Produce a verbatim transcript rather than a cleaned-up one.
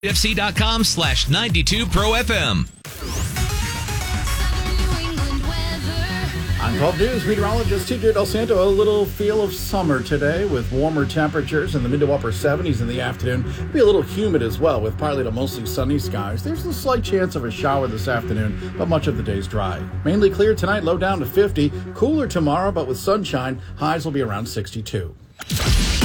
fc.com slash 92 Pro FM. I'm twelve News meteorologist T J Del Santo. A little feel of summer today with warmer temperatures in the mid to upper seventies in the afternoon. It'll be a little humid as well with partly to mostly sunny skies. There's a slight chance of a shower this afternoon, but much of the day's dry. Mainly clear tonight, low down to fifty. Cooler tomorrow, but with sunshine, highs will be around sixty-two.